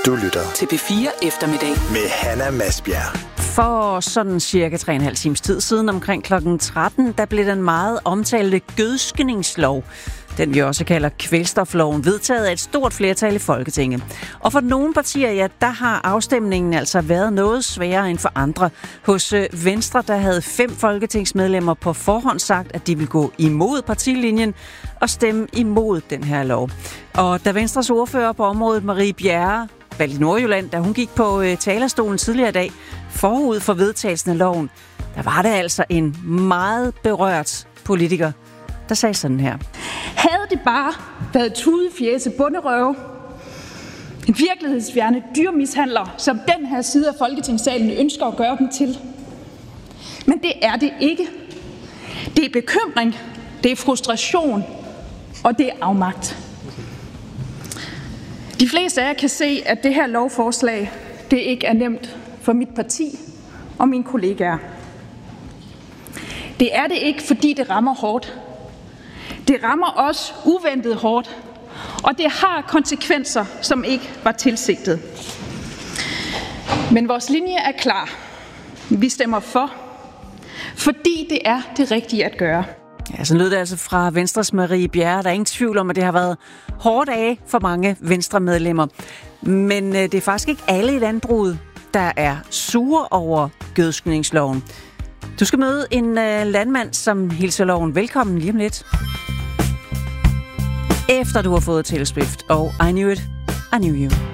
Du lytter til P4 Eftermiddag med Hanna Masbjerg. For sådan cirka 3,5 times tid siden, omkring klokken 13, der blev den meget omtalte gødskningslov, den vi også kalder kvælstofloven, vedtaget af et stort flertal i Folketinget. Og for nogle partier, ja, der har afstemningen altså været noget sværere end for andre. Hos Venstre, der havde 5 folketingsmedlemmer på forhånd sagt, at de vil gå imod partilinjen og stemme imod den her lov. Og da Venstres ordfører på området, Marie Bjerre, valgt i Nordjylland, da hun gik på talerstolen tidligere i dag, forud for vedtagelsen af loven, der var det altså en meget berørt politiker, der sagde sådan her. Havde det bare været tudefjæse bunderøve, en virkelighedsfjerne dyrmishandler, som den her side af Folketingssalen ønsker at gøre dem til. Men det er det ikke. Det er bekymring, det er frustration, og det er afmagt. De fleste af jer kan se, at det her lovforslag, det ikke er nemt for mit parti og mine kollegaer. Det er det ikke, fordi det rammer hårdt. Det rammer os uventet hårdt, og det har konsekvenser, som ikke var tilsigtet. Men vores linje er klar. Vi stemmer for, fordi det er det rigtige at gøre. Ja, så lød det altså fra Venstres Marie Bjerre. Der er ingen tvivl om, at det har været hårdt af for mange Venstre-medlemmer. Men det er faktisk ikke alle i landbruget, der er sure over gødskningsloven. Du skal møde en landmand, som hilser loven velkommen lige om lidt. Efter du har fået Taylor Swift og I Knew It, I Knew You.